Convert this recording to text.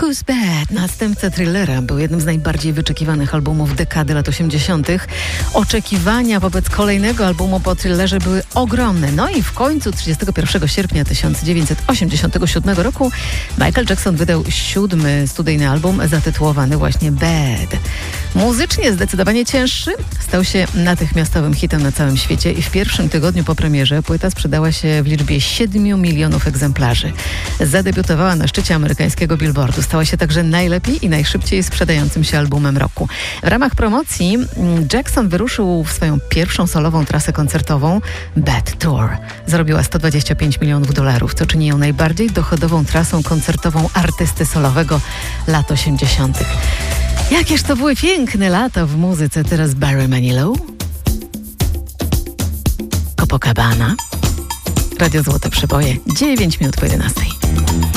Who's Bad, następca Thrillera, był jednym z najbardziej wyczekiwanych albumów dekady lat 80. Oczekiwania wobec kolejnego albumu po Thrillerze były ogromne. No i w końcu 31 sierpnia 1987 roku Michael Jackson wydał 7. studyjny album zatytułowany właśnie Bad. Muzycznie zdecydowanie cięższy, stał się natychmiastowym hitem na całym świecie i w pierwszym tygodniu po premierze płyta sprzedała się w liczbie 7 milionów egzemplarzy. Zadebiutowała na szczycie amerykańskiego Billboardu. Stała się także najlepiej i najszybciej sprzedającym się albumem roku. W ramach promocji Jackson wyruszył w swoją pierwszą solową trasę koncertową Bad Tour. Zarobiła $125 milionów, co czyni ją najbardziej dochodową trasą koncertową artysty solowego lat 80. Jakież to były piękne lata w muzyce. Teraz Barry Manilow, Copacabana, Radio Złote Przeboje, 9 minut po 11.